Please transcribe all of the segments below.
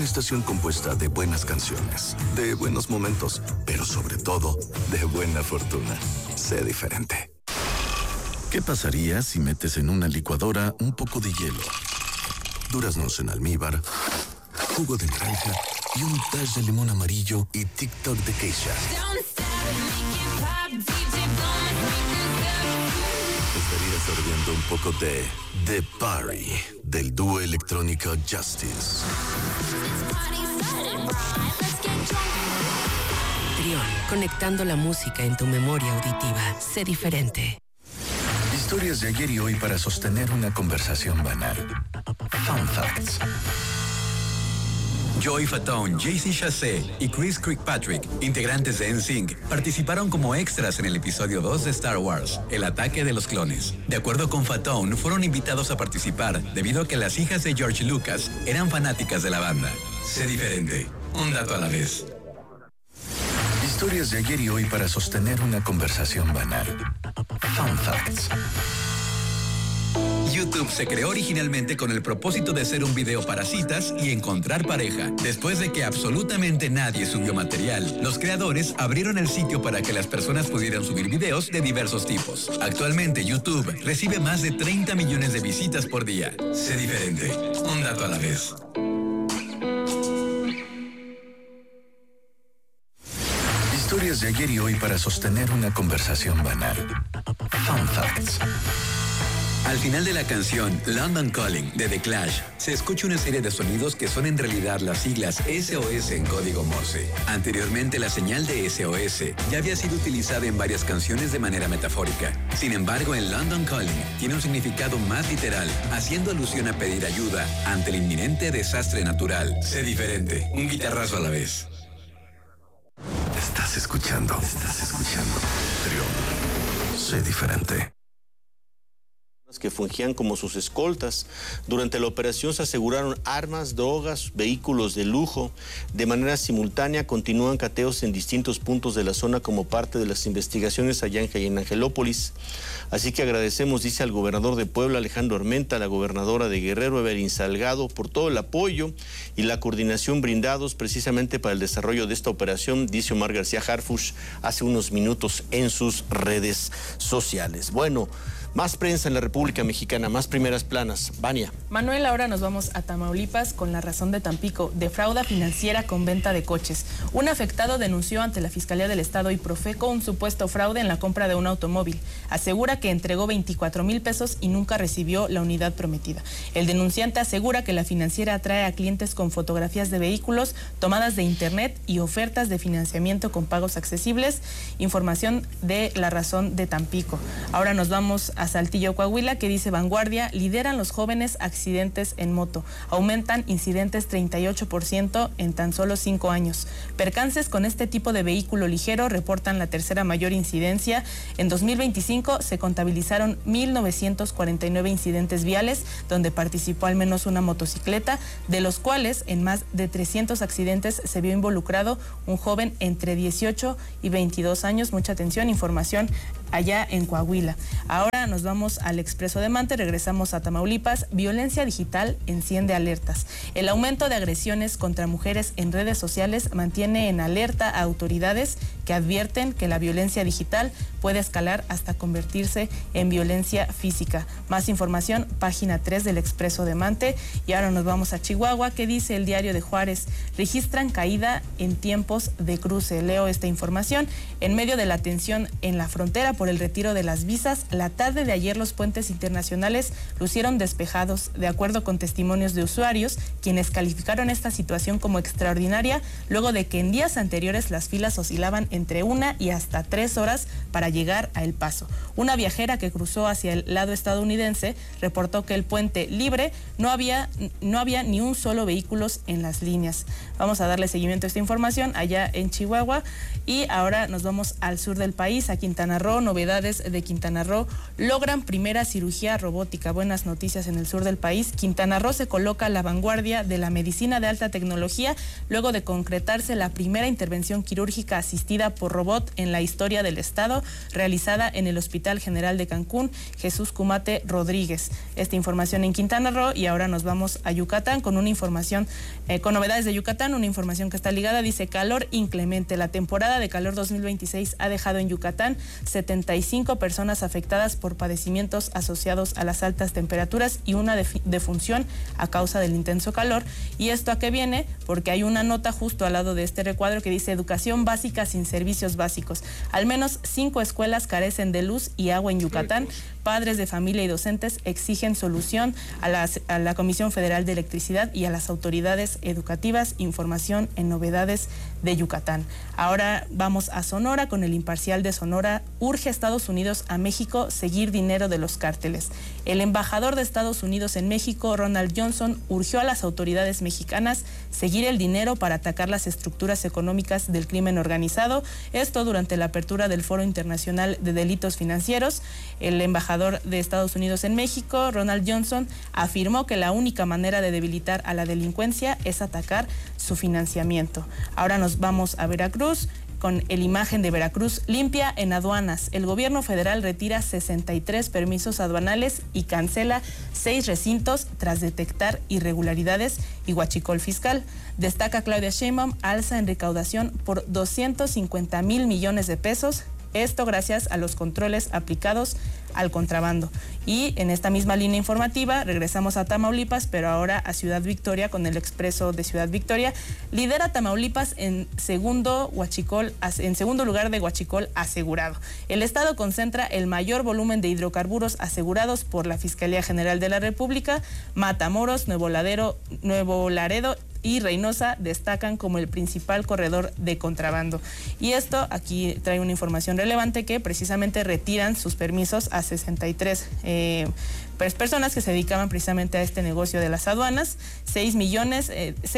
estación compuesta de buenas canciones, de buenos momentos, pero sobre todo, de buena fortuna. Sé diferente. ¿Qué pasaría si metes en una licuadora un poco de hielo, duraznos en almíbar, jugo de naranja y un dash de limón amarillo y TikTok de Keisha? Estarías sorbiendo un poco de The Party del dúo electrónico Justice. Trión, conectando la música en tu memoria auditiva. Sé diferente. Historias de ayer y hoy para sostener una conversación banal. Fun Facts. Joey Fatone, JC Chasez y Chris Kirkpatrick, integrantes de NSYNC, participaron como extras en el episodio 2 de Star Wars, El ataque de los clones. De acuerdo con Fatone, fueron invitados a participar debido a que las hijas de George Lucas eran fanáticas de la banda. Sé diferente, un dato a la vez. Historias de ayer y hoy para sostener una conversación banal. Fun Facts. YouTube se creó originalmente con el propósito de ser un video para citas y encontrar pareja. Después de que absolutamente nadie subió material, los creadores abrieron el sitio para que las personas pudieran subir videos de diversos tipos. Actualmente YouTube recibe más de 30 millones de visitas por día. Sé diferente, un dato a la vez. Historias de ayer y hoy para sostener una conversación banal. Fun Facts. Al final de la canción London Calling de The Clash, se escucha una serie de sonidos que son en realidad las siglas SOS en código Morse. Anteriormente, la señal de SOS ya había sido utilizada en varias canciones de manera metafórica. Sin embargo, en London Calling tiene un significado más literal, haciendo alusión a pedir ayuda ante el inminente desastre natural. Sé diferente, un guitarrazo a la vez. Estás escuchando. Trión. Sé diferente. Que fungían como sus escoltas. Durante la operación se aseguraron armas, drogas, vehículos de lujo. De manera simultánea continúan cateos en distintos puntos de la zona como parte de las investigaciones allá en Angelópolis. Así que agradecemos, dice, al gobernador de Puebla, Alejandro Armenta, a la gobernadora de Guerrero, Evelyn Salgado, por todo el apoyo y la coordinación brindados precisamente para el desarrollo de esta operación, dice Omar García Harfuch hace unos minutos en sus redes sociales. Bueno, más prensa en la República Mexicana, más primeras planas. Vania. Manuel, ahora nos vamos a Tamaulipas con la razón de Tampico, de fraude financiera con venta de coches. Un afectado denunció ante la Fiscalía del Estado y Profeco un supuesto fraude en la compra de un automóvil. Asegura que entregó 24,000 pesos y nunca recibió la unidad prometida. El denunciante asegura que la financiera atrae a clientes con fotografías de vehículos tomadas de internet y ofertas de financiamiento con pagos accesibles. Información de la razón de Tampico. Ahora nos vamos a Saltillo, Coahuila, que dice Vanguardia, lideran los jóvenes accidentes en moto. Aumentan incidentes 38% en tan solo 5 años. Percances con este tipo de vehículo ligero reportan la tercera mayor incidencia. En 2025 se contabilizaron 1,949 incidentes viales, donde participó al menos una motocicleta, de los cuales en más de 300 accidentes se vio involucrado un joven entre 18 y 22 años. Mucha atención, información allá en Coahuila. Ahora nos vamos al Expreso de Mante, regresamos a Tamaulipas. Violencia digital enciende alertas. El aumento de agresiones contra mujeres en redes sociales mantiene en alerta a autoridades que advierten que la violencia digital puede escalar hasta convertirse en violencia física. Más información, página 3 del Expreso de Mante. Y ahora nos vamos a Chihuahua, que dice el Diario de Juárez, registran caída en tiempos de cruce. Leo esta información. En medio de la tensión en la frontera por el retiro de las visas, la tarde de ayer los puentes internacionales lucieron despejados, de acuerdo con testimonios de usuarios, quienes calificaron esta situación como extraordinaria, luego de que en días anteriores las filas oscilaban entre 1 y hasta 3 horas para llegar a El Paso. Una viajera que cruzó hacia el lado estadounidense reportó que el puente libre no había ni un solo vehículo en las líneas. Vamos a darle seguimiento a esta información allá en Chihuahua. Y ahora nos vamos al sur del país, a Quintana Roo. Novedades de Quintana Roo: logran primera cirugía robótica. Buenas noticias en el sur del país. Quintana Roo se coloca a la vanguardia de la medicina de alta tecnología luego de concretarse la primera intervención quirúrgica asistida cirugía por robot en la historia del Estado, realizada en el Hospital General de Cancún, Jesús Cumate Rodríguez. Esta información en Quintana Roo, y ahora nos vamos a Yucatán con una información, con novedades de Yucatán, una información que está ligada, dice calor inclemente. La temporada de calor 2026 ha dejado en Yucatán 75 personas afectadas por padecimientos asociados a las altas temperaturas y una defunción a causa del intenso calor. ¿Y esto a qué viene? Porque hay una nota justo al lado de este recuadro que dice educación básica sin servicios básicos. Al menos 5 escuelas carecen de luz y agua en Yucatán. Padres de familia y docentes exigen solución a la Comisión Federal de Electricidad y a las autoridades educativas. Información en novedades de Yucatán. Ahora vamos a Sonora con el Imparcial de Sonora. Urge a Estados Unidos a México seguir dinero de los cárteles. El embajador de Estados Unidos en México, Ronald Johnson, urgió a las autoridades mexicanas seguir el dinero para atacar las estructuras económicas del crimen organizado. Esto durante la apertura del Foro Internacional de Delitos Financieros. El embajador de Estados Unidos en México, Ronald Johnson, afirmó que la única manera de debilitar a la delincuencia es atacar su financiamiento. Ahora nos vamos a Veracruz con el Imagen de Veracruz. Limpia en aduanas. El gobierno federal retira 63 permisos aduanales y cancela 6 recintos tras detectar irregularidades y huachicol fiscal. Destaca Claudia Sheinbaum, alza en recaudación por 250,000 millones de pesos. Esto gracias a los controles aplicados al contrabando. Y en esta misma línea informativa regresamos a Tamaulipas, pero ahora a Ciudad Victoria con el Expreso de Ciudad Victoria. Lidera Tamaulipas en segundo lugar de huachicol asegurado. El estado concentra el mayor volumen de hidrocarburos asegurados por la Fiscalía General de la República. Matamoros, Nuevo Laredo y Reynosa destacan como el principal corredor de contrabando. Y esto, aquí trae una información relevante que precisamente retiran sus permisos a 63 personas que se dedicaban precisamente a este negocio de las aduanas. 6 millones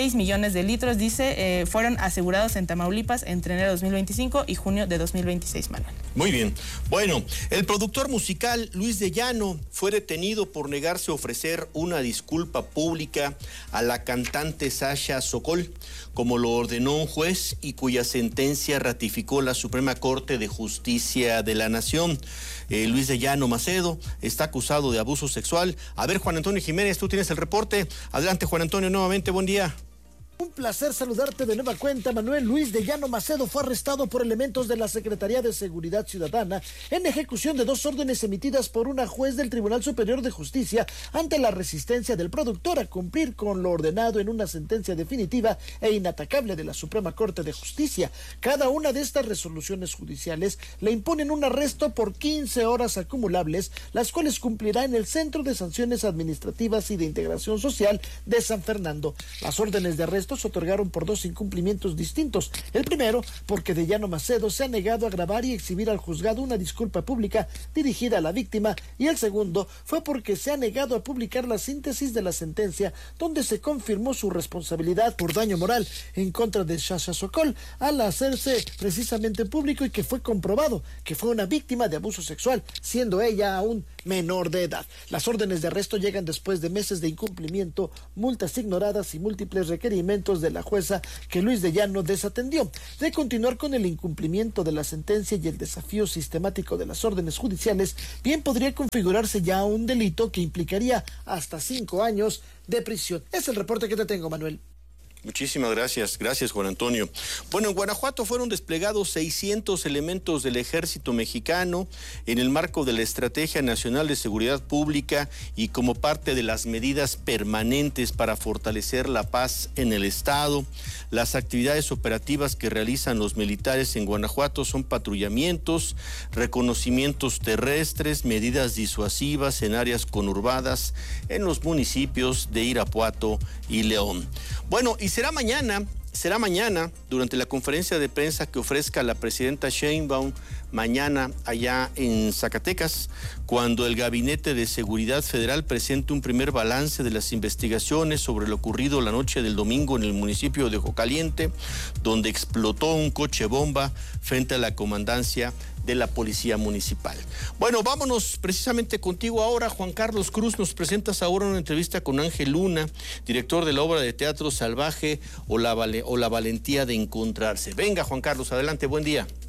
de litros, dice, fueron asegurados en Tamaulipas entre enero de 2025 y junio de 2026, Manuel. Muy bien. Bueno, el productor musical Luis de Llano fue detenido por negarse a ofrecer una disculpa pública a la cantante Sasha Sokol, como lo ordenó un juez y cuya sentencia ratificó la Suprema Corte de Justicia de la Nación. Luis de Llano Macedo está acusado de abuso sexual. A ver, Juan Antonio Jiménez, tú tienes el reporte. Adelante, Juan Antonio, nuevamente, buen día. Un placer saludarte de nueva cuenta, Manuel. Luis de Llano Macedo fue arrestado por elementos de la Secretaría de Seguridad Ciudadana en ejecución de 2 órdenes emitidas por una juez del Tribunal Superior de Justicia ante la resistencia del productor a cumplir con lo ordenado en una sentencia definitiva e inatacable de la Suprema Corte de Justicia. Cada una de estas resoluciones judiciales le imponen un arresto por 15 horas acumulables, las cuales cumplirá en el Centro de Sanciones Administrativas y de Integración Social de San Fernando. Las órdenes de arresto se otorgaron por 2 incumplimientos distintos. El primero, porque de Llano Macedo se ha negado a grabar y exhibir al juzgado una disculpa pública dirigida a la víctima, y el segundo fue porque se ha negado a publicar la síntesis de la sentencia donde se confirmó su responsabilidad por daño moral en contra de Sasha Sokol al hacerse precisamente público y que fue comprobado que fue una víctima de abuso sexual, siendo ella aún menor de edad. Las órdenes de arresto llegan después de meses de incumplimiento, multas ignoradas y múltiples requerimientos de la jueza que Luis de Llano desatendió. De continuar con el incumplimiento de la sentencia y el desafío sistemático de las órdenes judiciales, bien podría configurarse ya un delito que implicaría hasta 5 años de prisión. Es el reporte que te tengo, Manuel. Muchísimas gracias. Gracias, Juan Antonio. Bueno, en Guanajuato fueron desplegados 600 elementos del Ejército Mexicano en el marco de la Estrategia Nacional de Seguridad Pública y como parte de las medidas permanentes para fortalecer la paz en el Estado. Las actividades operativas que realizan los militares en Guanajuato son patrullamientos, reconocimientos terrestres, medidas disuasivas en áreas conurbadas en los municipios de Irapuato y León. Bueno, y será mañana, durante la conferencia de prensa que ofrezca la presidenta Sheinbaum mañana allá en Zacatecas, cuando el Gabinete de Seguridad Federal presente un primer balance de las investigaciones sobre lo ocurrido la noche del domingo en el municipio de Ojo Caliente, donde explotó un coche bomba frente a la comandancia de la Policía Municipal. Bueno, vámonos precisamente contigo ahora. Juan Carlos Cruz, nos presentas ahora una entrevista con Ángel Luna, director de la obra de teatro Salvaje o la valentía de encontrarse. Venga, Juan Carlos, adelante, buen día.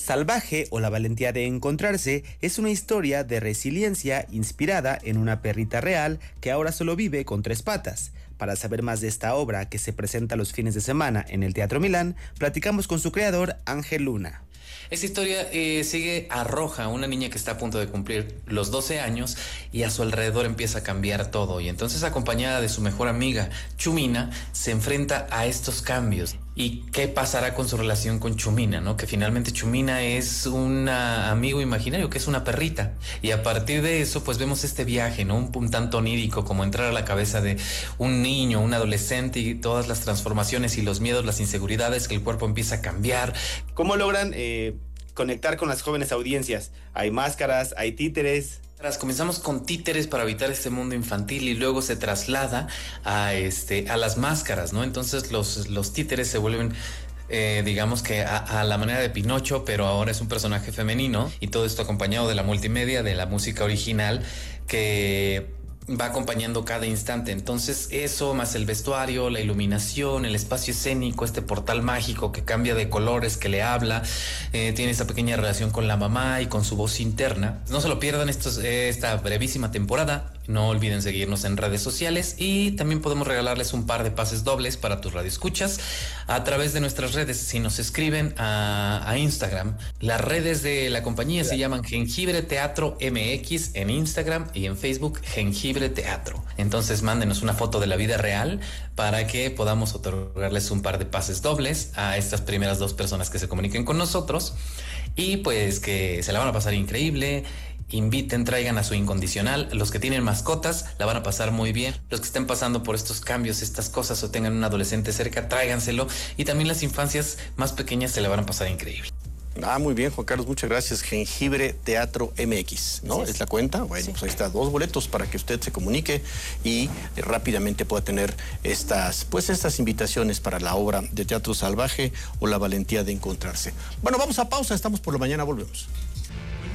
Salvaje o la valentía de encontrarse es una historia de resiliencia inspirada en una perrita real que ahora solo vive con 3 patas. Para saber más de esta obra que se presenta los fines de semana en el Teatro Milán, platicamos con su creador, Ángel Luna. Esta historia sigue a Roja, una niña que está a punto de cumplir los 12 años y a su alrededor empieza a cambiar todo. Y entonces, acompañada de su mejor amiga, Chumina, se enfrenta a estos cambios. ¿Y qué pasará con su relación con Chumina, no? Que finalmente Chumina es un amigo imaginario, que es una perrita. Y a partir de eso, pues vemos este viaje, ¿no? Un tanto onírico, como entrar a la cabeza de un niño, un adolescente, y todas las transformaciones y los miedos, las inseguridades, que el cuerpo empieza a cambiar. ¿Cómo logran conectar con las jóvenes audiencias? ¿Hay máscaras? ¿Hay títeres? Comenzamos con títeres para evitar este mundo infantil y luego se traslada a las máscaras, ¿no? Entonces los títeres se vuelven digamos que a la manera de Pinocho, pero ahora es un personaje femenino, y todo esto acompañado de la multimedia, de la música original que va acompañando cada instante. Entonces eso, más el vestuario, la iluminación, el espacio escénico, este portal mágico que cambia de colores, que le habla, tiene esa pequeña relación con la mamá y con su voz interna. No se lo pierdan esta brevísima temporada. No olviden seguirnos en redes sociales y también podemos regalarles un par de pases dobles para tus radioescuchas a través de nuestras redes. Si nos escriben a Instagram, las redes de la compañía se llaman Jengibre Teatro MX en Instagram y en Facebook Jengibre Teatro. Entonces mándenos una foto de la vida real para que podamos otorgarles un par de pases dobles a estas primeras 2 personas que se comuniquen con nosotros, y pues que se la van a pasar increíble. Inviten, traigan a su incondicional. Los que tienen mascotas la van a pasar muy bien. Los que estén pasando por estos cambios, estas cosas, o tengan un adolescente cerca, tráiganselo. Y también las infancias más pequeñas se la van a pasar increíble. Muy bien, Juan Carlos, muchas gracias. Jengibre Teatro MX, ¿no? ¿Es la cuenta? Bueno, pues ahí está, 2 boletos para que usted se comunique y rápidamente pueda tener estas invitaciones para la obra de teatro Salvaje o la valentía de encontrarse. Bueno, vamos a pausa, estamos por la mañana, volvemos.